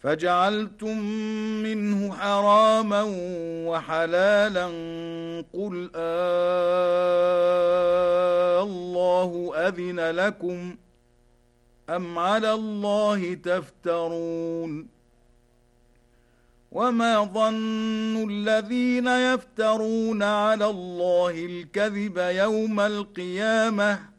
فجعلتم منه حراما وحلالا قل الله أذن لكم أم على الله تفترون وما ظن الذين يفترون على الله الكذب يوم القيامة